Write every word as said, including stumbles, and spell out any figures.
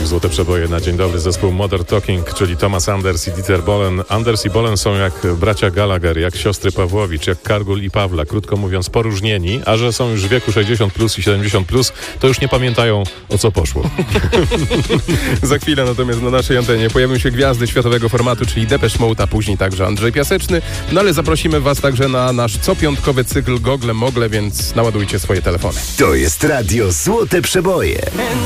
w Złote Przeboje na dzień dobry zespół Modern Talking, czyli Thomas Anders i Dieter Bohlen. Anders i Bohlen są jak bracia Gallagher, jak siostry Pawłowicz, jak Kargul i Pawla. Krótko mówiąc, poróżnieni, a że są już w wieku sześćdziesiąt plus i siedemdziesiąt plus, to już nie pamiętają, o co poszło. Za chwilę natomiast na naszej antenie pojawią się gwiazdy światowego formatu, czyli Depeche Mode, a później także Andrzej Piaseczny. No ale zaprosimy Was także na nasz copiątkowy cykl Gogle Mogle, więc naładujcie swoje telefony. To jest Radio Złote Przeboje.